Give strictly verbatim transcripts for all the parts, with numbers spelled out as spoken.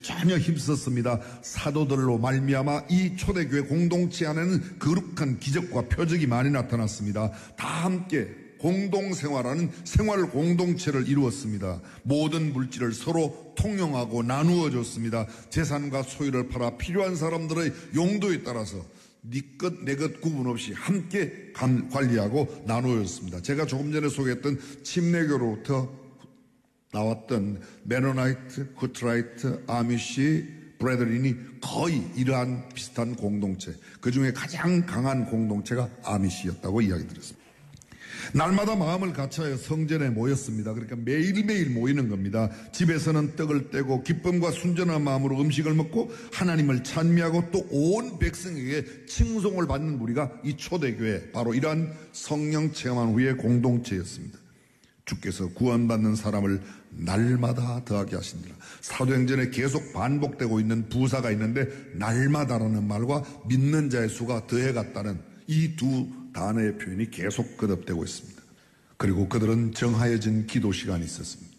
전혀 힘썼습니다. 사도들로 말미암아 이 초대교회 공동체 안에는 거룩한 기적과 표적이 많이 나타났습니다. 다 함께 공동생활하는 생활 공동체를 이루었습니다. 모든 물질을 서로 통용하고 나누어 줬습니다. 재산과 소유를 팔아 필요한 사람들의 용도에 따라서 네 것 내 것 구분 없이 함께 관리하고 나누어 줬습니다. 제가 조금 전에 소개했던 침례교로부터 나왔던 메노나이트, 후트라이트, 아미시, 브레드린이 거의 이러한 비슷한 공동체, 그 중에 가장 강한 공동체가 아미시였다고 이야기 드렸습니다. 날마다 마음을 같이하여 성전에 모였습니다. 그러니까 매일매일 모이는 겁니다. 집에서는 떡을 떼고 기쁨과 순전한 마음으로 음식을 먹고 하나님을 찬미하고 또 온 백성에게 칭송을 받는 무리가 이 초대교회, 바로 이러한 성령 체험한 후의 공동체였습니다. 주께서 구원받는 사람을 날마다 더하게 하시니라. 사도행전에 계속 반복되고 있는 부사가 있는데 날마다라는 말과 믿는 자의 수가 더해갔다는 이 두 단어의 표현이 계속 거듭되고 있습니다. 그리고 그들은 정하여진 기도 시간이 있었습니다.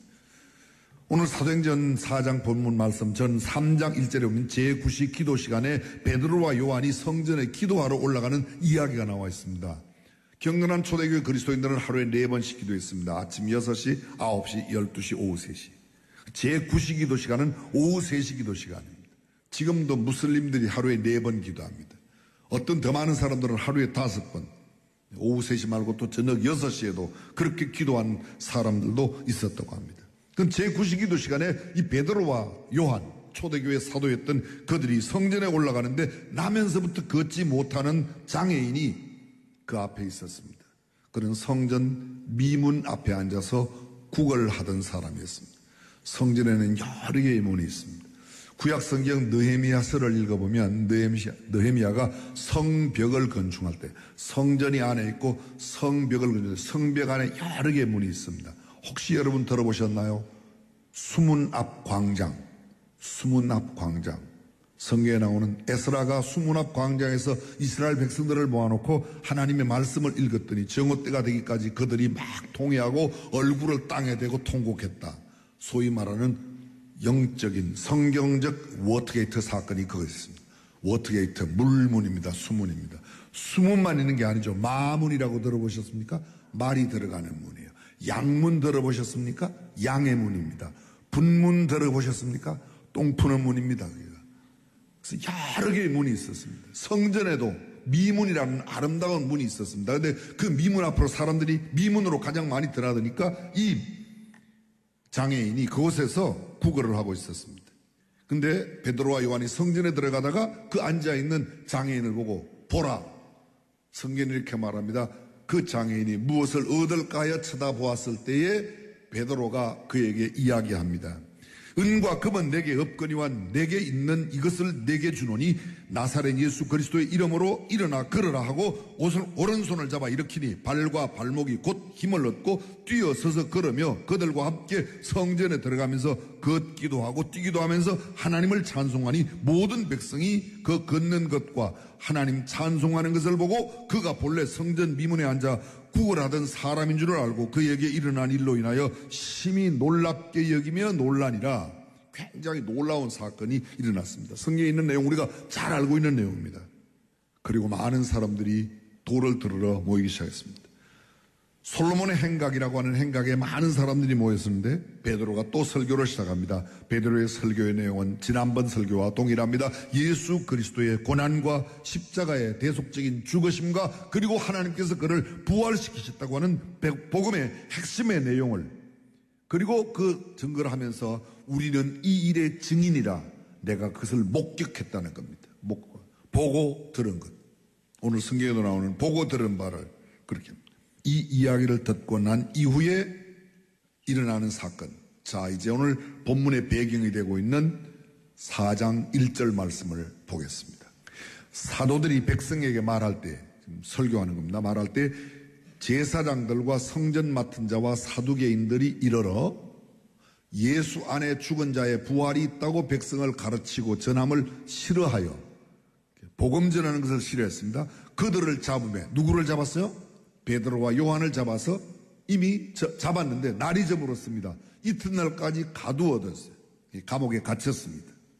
오늘 사도행전 사 장 본문 말씀 전 삼 장 일 절에 보면 제구 시 기도 시간에 베드로와 요한이 성전에 기도하러 올라가는 이야기가 나와 있습니다. 경건한 초대교회 그리스도인들은 하루에 네 번씩 기도했습니다. 아침 여섯 시, 아홉 시, 열두 시, 오후 세 시. 제구 시 기도 시간은 오후 세 시 기도 시간입니다. 지금도 무슬림들이 하루에 네 번 기도합니다. 어떤 더 많은 사람들은 하루에 다섯 번, 오후 세 시 말고 또 저녁 여섯 시에도 그렇게 기도한 사람들도 있었다고 합니다. 그럼 제구 시 기도 시간에 이 베드로와 요한, 초대교회 사도였던 그들이 성전에 올라가는데 나면서부터 걷지 못하는 장애인이 그 앞에 있었습니다. 그는 성전 미문 앞에 앉아서 구걸하던 사람이었습니다. 성전에는 여러 개의 문이 있습니다. 구약 성경 느헤미야서를 읽어보면 느헤미야, 느헤미야가 성벽을 건축할 때 성전이 안에 있고 성벽을 건축할 때 성벽 안에 여러 개의 문이 있습니다. 혹시 여러분 들어보셨나요? 수문 앞 광장, 수문 앞 광장. 성경에 나오는 에스라가 수문 앞 광장에서 이스라엘 백성들을 모아놓고 하나님의 말씀을 읽었더니 정오 때가 되기까지 그들이 막 통회하고 얼굴을 땅에 대고 통곡했다. 소위 말하는 영적인 성경적 워터게이트 사건이 그것입니다. 워터게이트, 물문입니다. 수문입니다. 수문만 있는 게 아니죠. 마문이라고 들어보셨습니까? 말이 들어가는 문이에요. 양문 들어보셨습니까? 양의 문입니다. 분문 들어보셨습니까? 똥 푸는 문입니다. 그래서 여러 개의 문이 있었습니다. 성전에도 미문이라는 아름다운 문이 있었습니다. 그런데 그 미문 앞으로 사람들이 미문으로 가장 많이 들어가니까 이 장애인이 그곳에서 구걸을 하고 있었습니다. 근데 베드로와 요한이 성전에 들어가다가 그 앉아있는 장애인을 보고 보라. 성경이 이렇게 말합니다. 그 장애인이 무엇을 얻을까 하여 쳐다보았을 때에 베드로가 그에게 이야기합니다. 은과 금은 내게 없거니와 내게 있는 이것을 내게 주노니 나사렛 예수 그리스도의 이름으로 일어나 걸으라 하고 옷을 오른손을 잡아 일으키니 발과 발목이 곧 힘을 얻고 뛰어서서 걸으며 그들과 함께 성전에 들어가면서 걷기도 하고 뛰기도 하면서 하나님을 찬송하니 모든 백성이 그 걷는 것과 하나님 찬송하는 것을 보고 그가 본래 성전 미문에 앉아 구걸하던 사람인 줄 알고 그에게 일어난 일로 인하여 심히 놀랍게 여기며 놀라니라. 굉장히 놀라운 사건이 일어났습니다. 성경에 있는 내용 우리가 잘 알고 있는 내용입니다. 그리고 많은 사람들이 도를 들으러 모이기 시작했습니다. 솔로몬의 행각이라고 하는 행각에 많은 사람들이 모였었는데 베드로가 또 설교를 시작합니다. 베드로의 설교의 내용은 지난번 설교와 동일합니다. 예수 그리스도의 고난과 십자가의 대속적인 죽으심과 그리고 하나님께서 그를 부활시키셨다고 하는 복음의 핵심의 내용을, 그리고 그 증거를 하면서 우리는 이 일의 증인이라 내가 그것을 목격했다는 겁니다. 보고 들은 것. 오늘 성경에도 나오는 보고 들은 바를 그렇게 합니다. 이 이야기를 듣고 난 이후에 일어나는 사건. 자, 이제 오늘 본문의 배경이 되고 있는 사 장 일 절 말씀을 보겠습니다. 사도들이 백성에게 말할 때, 지금 설교하는 겁니다. 말할 때 제사장들과 성전 맡은 자와 사두개인들이 이르러 예수 안에 죽은 자의 부활이 있다고 백성을 가르치고 전함을 싫어하여, 복음 전하는 것을 싫어했습니다. 그들을 잡으며, 누구를 잡았어요? 베드로와 요한을 잡아서 이미 저, 잡았는데 날이 저물었습니다. 이튿날까지 가두어뒀어요. 감옥에 갇혔습니다.